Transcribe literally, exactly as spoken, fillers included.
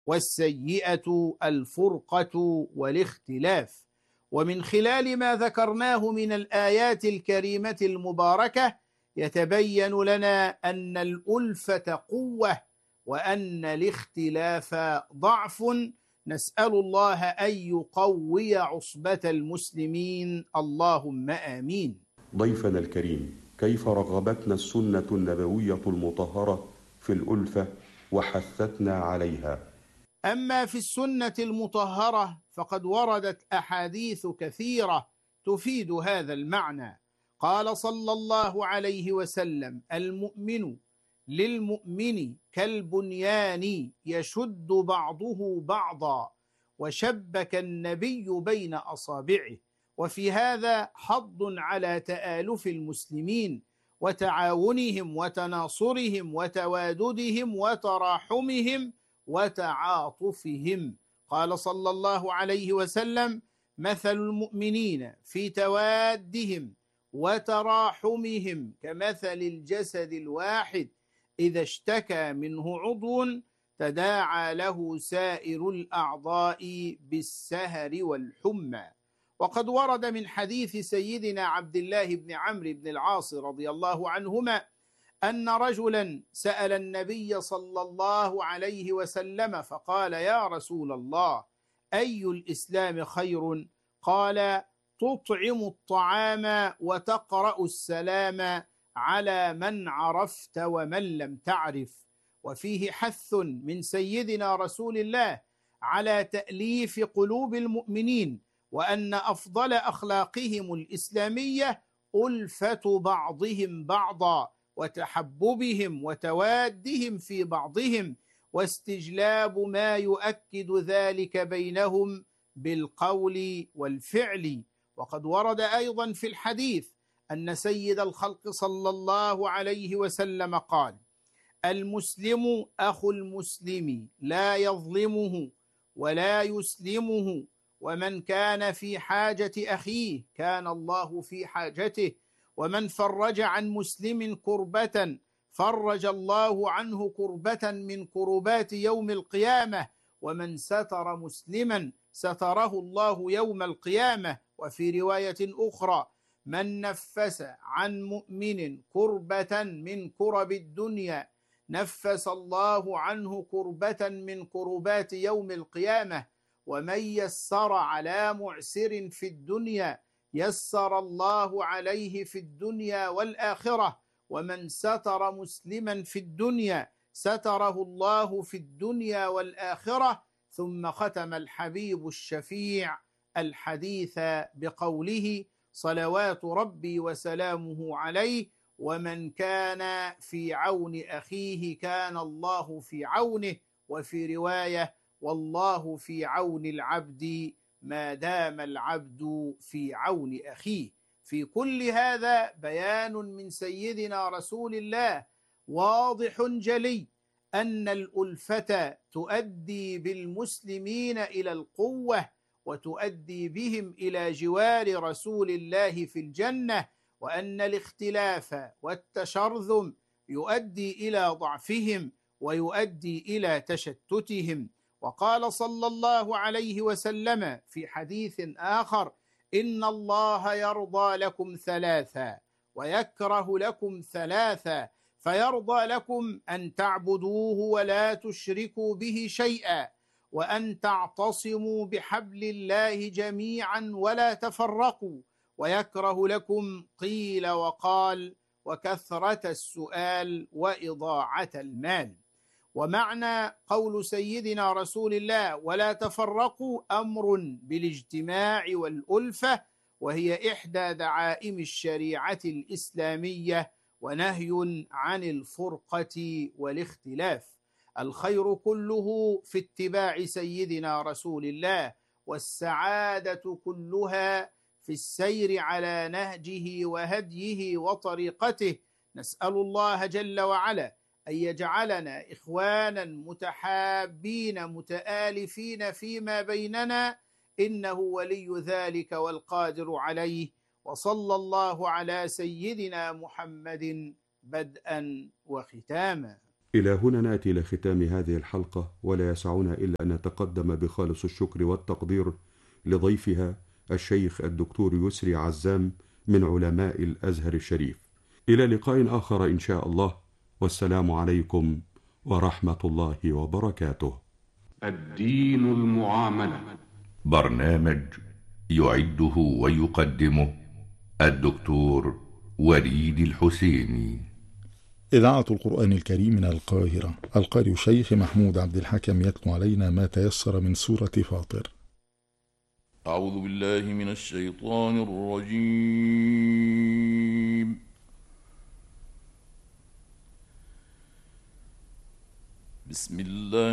والسيئة الفرقة والاختلاف. ومن خلال ما ذكرناه من الآيات الكريمة المباركة يتبين لنا أن الألفة قوة وأن الاختلاف ضعف. نسأل الله أن يقوي عصبة المسلمين، اللهم آمين. ضيفنا الكريم، كيف رغبتنا السنة النبوية المطهرة في الألفة وحثتنا عليها؟ أما في السنة المطهرة فقد وردت أحاديث كثيرة تفيد هذا المعنى. قال صلى الله عليه وسلم: المؤمن للمؤمن كالبنيان يشد بعضه بعضا، وشبك النبي بين أصابعه. وفي هذا حض على تآلف المسلمين وتعاونهم وتناصرهم وتواددهم وتراحمهم وتعاطفهم. قال صلى الله عليه وسلم: مثل المؤمنين في توادهم وتراحمهم كمثل الجسد الواحد إذا اشتكى منه عضو تداعى له سائر الأعضاء بالسهر والحمى. وقد ورد من حديث سيدنا عبد الله بن عمرو بن العاص رضي الله عنهما أن رجلا سأل النبي صلى الله عليه وسلم فقال: يا رسول الله، أي الإسلام خير؟ قال: تطعم الطعام وتقرأ السلام على من عرفت ومن لم تعرف. وفيه حث من سيدنا رسول الله على تأليف قلوب المؤمنين، وأن أفضل أخلاقهم الإسلامية ألفة بعضهم بعضا، وتحببهم وتوادهم في بعضهم، واستجلاب ما يؤكد ذلك بينهم بالقول والفعل. وقد ورد أيضا في الحديث أن سيد الخلق صلى الله عليه وسلم قال: المسلم أخو المسلم لا يظلمه ولا يسلمه، ومن كان في حاجة أخيه كان الله في حاجته، ومن فرج عن مسلم كربة فرج الله عنه كربة من كربات يوم القيامة، ومن ستر مسلما ستره الله يوم القيامة. وفي رواية أخرى: من نفس عن مؤمن كربة من كرب الدنيا نفس الله عنه كربة من كربات يوم القيامة، ومن يسر على معسر في الدنيا يسر الله عليه في الدنيا والآخرة، ومن ستر مسلما في الدنيا ستره الله في الدنيا والآخرة. ثم ختم الحبيب الشفيع الحديث بقوله: صلوات ربي وسلامه عليه، ومن كان في عون أخيه كان الله في عونه. وفي رواية: والله في عون العبد ما دام العبد في عون أخيه. في كل هذا بيان من سيدنا رسول الله واضح جلي أن الألفة تؤدي بالمسلمين إلى القوة، وتؤدي بهم إلى جوار رسول الله في الجنة، وأن الاختلاف والتشرذم يؤدي إلى ضعفهم ويؤدي إلى تشتتهم. وقال صلى الله عليه وسلم في حديث آخر: إن الله يرضى لكم ثلاثا ويكره لكم ثلاثا، فيرضى لكم أن تعبدوه ولا تشركوا به شيئا، وأن تعتصموا بحبل الله جميعا ولا تفرقوا، ويكره لكم قيل وقال وكثرة السؤال وإضاعة المال. ومعنى قول سيدنا رسول الله ولا تفرقوا أمر بالاجتماع والألفة، وهي إحدى دعائم الشريعة الإسلامية، ونهي عن الفرقة والاختلاف. الخير كله في اتباع سيدنا رسول الله، والسعادة كلها في السير على نهجه وهديه وطريقته. نسأل الله جل وعلا أن يجعلنا إخوانا متحابين متآلفين فيما بيننا، إنه ولي ذلك والقادر عليه. وصلى الله على سيدنا محمد بدءا وختاما. إلى هنا نأتي إلى ختام هذه الحلقة، ولا يسعنا إلا أن نتقدم بخالص الشكر والتقدير لضيفها الشيخ الدكتور يسري عزام من علماء الأزهر الشريف. إلى لقاء آخر إن شاء الله، والسلام عليكم ورحمة الله وبركاته. الدين المعاملة، برنامج يعده ويقدمه الدكتور وليد الحسيني. إذاعة القرآن الكريم من القاهرة. القارئ الشيخ محمود عبد الحكم يتلو علينا ما تيسر من سورة فاطر. أعوذ بالله من الشيطان الرجيم. بسم الله